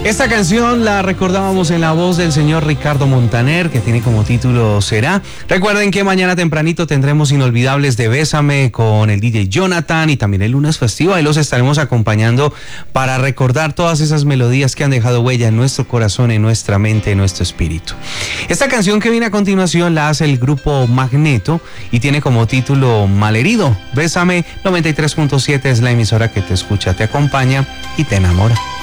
Esta canción la recordábamos en la voz del señor Ricardo Montaner, que tiene como título Será. Recuerden que mañana tempranito tendremos Inolvidables de Bésame con el DJ Jonathan, y también el lunes festivo. Ahí los estaremos acompañando para recordar todas esas melodías que han dejado huella en nuestro corazón, en nuestra mente, en nuestro espíritu. Esta canción que viene a continuación la hace el grupo Magneto y tiene como título Malherido. Bésame 93.7 es la emisora que te escucha, te acompaña y te enamora.